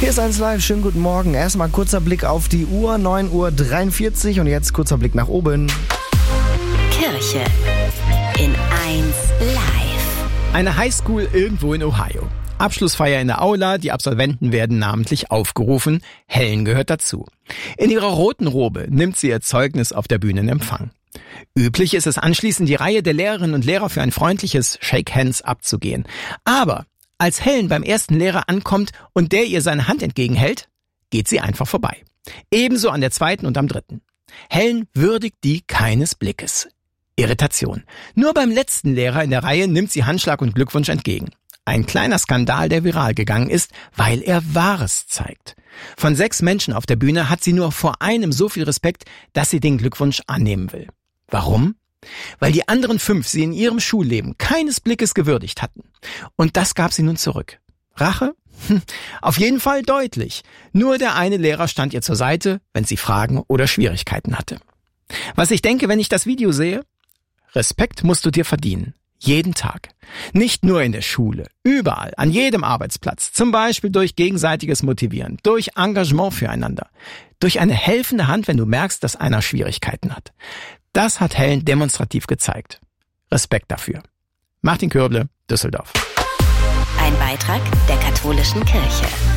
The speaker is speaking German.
Hier ist 1 Live, schönen guten Morgen. Erstmal kurzer Blick auf die Uhr, 9:43 Uhr und jetzt kurzer Blick nach oben. Kirche in 1 Live. Eine Highschool irgendwo in Ohio. Abschlussfeier in der Aula, die Absolventen werden namentlich aufgerufen. Helen gehört dazu. In ihrer roten Robe nimmt sie ihr Zeugnis auf der Bühne in Empfang. Üblich ist es anschließend, die Reihe der Lehrerinnen und Lehrer für ein freundliches Shake Hands abzugehen. Aber als Helen beim ersten Lehrer ankommt und der ihr seine Hand entgegenhält, geht sie einfach vorbei. Ebenso an der zweiten und am dritten. Helen würdigt die keines Blickes. Irritation. Nur beim letzten Lehrer in der Reihe nimmt sie Handschlag und Glückwunsch entgegen. Ein kleiner Skandal, der viral gegangen ist, weil er Wahres zeigt. Von 6 Menschen auf der Bühne hat sie nur vor einem so viel Respekt, dass sie den Glückwunsch annehmen will. Warum? Weil die anderen 5 sie in ihrem Schulleben keines Blickes gewürdigt hatten. Und das gab sie nun zurück. Rache? Auf jeden Fall deutlich. Nur der eine Lehrer stand ihr zur Seite, wenn sie Fragen oder Schwierigkeiten hatte. Was ich denke, wenn ich das Video sehe? Respekt musst du dir verdienen. Jeden Tag. Nicht nur in der Schule, überall, an jedem Arbeitsplatz. Zum Beispiel durch gegenseitiges Motivieren, durch Engagement füreinander, durch eine helfende Hand, wenn du merkst, dass einer Schwierigkeiten hat. Das hat Helen demonstrativ gezeigt. Respekt dafür. Martin Kürble, Düsseldorf. Ein Beitrag der Katholischen Kirche.